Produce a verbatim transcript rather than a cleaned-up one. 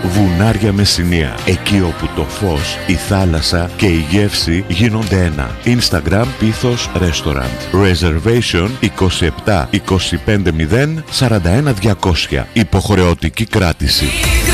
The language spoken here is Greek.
Βουνάρια Μεσσηνία. Εκεί όπου το φως, η θάλασσα και η γεύση γίνονται ένα. Instagram Πίθος Restaurant. Reservation είκοσι επτά είκοσι πέντε μηδέν σαράντα ένα διακόσια. Υποχρεωτική κράτηση.